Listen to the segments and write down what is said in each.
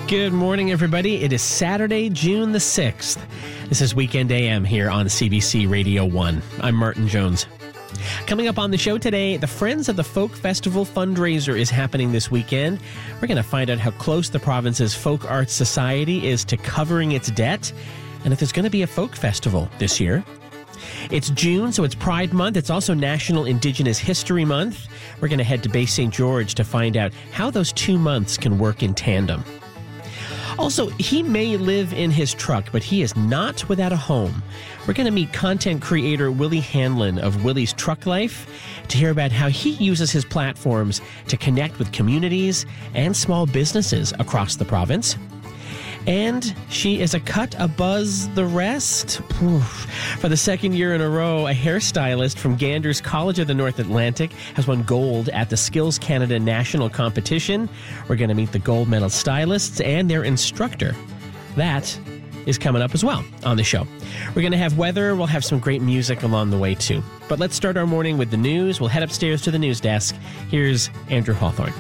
Good morning, everybody. It is Saturday, June the 6th. This is Weekend AM here on CBC Radio 1. I'm Martin Jones. Coming up on the show today, the Friends of the Folk Festival fundraiser is happening this weekend. We're going to find out how close the province's Folk Arts Society is to covering its debt, and if there's going to be a folk festival this year. It's June, so it's Pride Month. It's also National Indigenous History Month. We're going to head to Bay St. George to find out how those 2 months can work in tandem. Also, he may live in his truck, but he is not without a home. We're going to meet content creator Willie Hanlon of Willie's Truck Life to hear about how he uses his platforms to connect with communities and small businesses across the province. And she is a cut above the rest. For the second year in a row, a hairstylist from Ganders College of the North Atlantic has won gold at the Skills Canada National Competition. We're going to meet the gold medal stylists and their instructor. That is coming up as well on the show. We're going to have weather. We'll have some great music along the way, too. But let's start our morning with the news. We'll head upstairs to the news desk. Here's Andrew Hawthorne.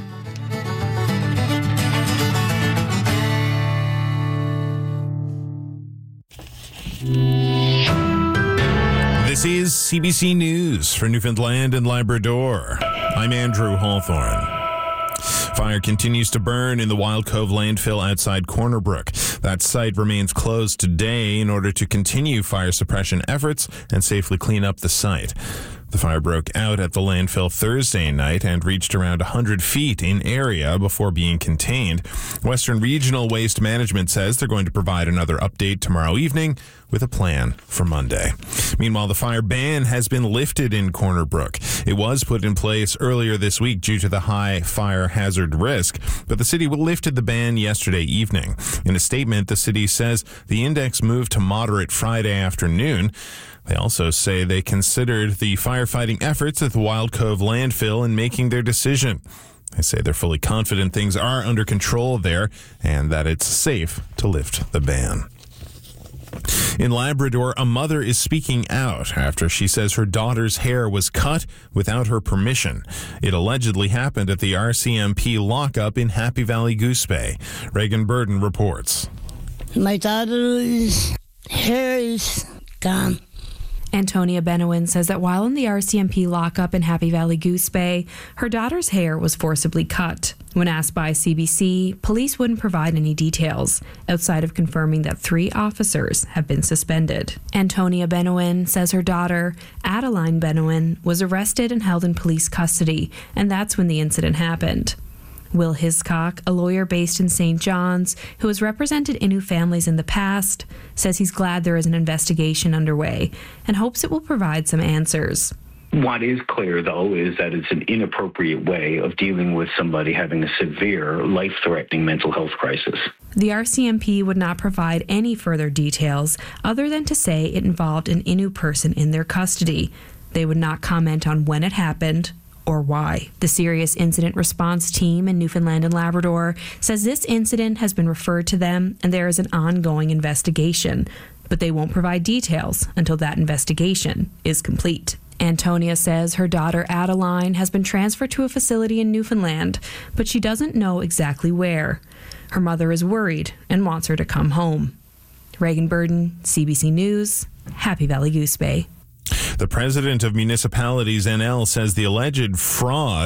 This is CBC News for Newfoundland and Labrador. I'm Andrew Hawthorne. Fire continues to burn in the Wild Cove landfill outside Corner Brook. That site remains closed today in order to continue fire suppression efforts and safely clean up the site. The fire broke out at the landfill Thursday night and reached around 100 feet in area before being contained. Western Regional Waste Management says they're going to provide another update tomorrow evening with a plan for Monday. Meanwhile, the fire ban has been lifted in Corner Brook. It was put in place earlier this week due to the high fire hazard risk, but the city lifted the ban yesterday evening. In a statement, the city says the index moved to moderate Friday afternoon. They also say they considered the firefighting efforts at the Wild Cove landfill in making their decision. They say they're fully confident things are under control there and that it's safe to lift the ban. In Labrador, a mother is speaking out after she says her daughter's hair was cut without her permission. It allegedly happened at the RCMP lockup in Happy Valley Goose Bay. Reagan Burden reports. My daughter's hair is gone. Antonia Benowin says that while in the RCMP lockup in Happy Valley Goose Bay, her daughter's hair was forcibly cut. When asked by CBC, police wouldn't provide any details, outside of confirming that 3 officers have been suspended. Antonia Benowin says her daughter, Adeline Benowin, was arrested and held in police custody, and that's when the incident happened. Will Hiscock, a lawyer based in St. John's, who has represented Innu families in the past, says he's glad there is an investigation underway and hopes it will provide some answers. What is clear, though, is that it's an inappropriate way of dealing with somebody having a severe, life-threatening mental health crisis. The RCMP would not provide any further details other than to say it involved an Innu person in their custody. They would not comment on when it happened or why. The Serious Incident Response Team in Newfoundland and Labrador says this incident has been referred to them and there is an ongoing investigation, but they won't provide details until that investigation is complete. Antonia says her daughter Adeline has been transferred to a facility in Newfoundland, but she doesn't know exactly where. Her mother is worried and wants her to come home. Reagan Burden, CBC News, Happy Valley Goose Bay. The president of Municipalities NL says the alleged fraud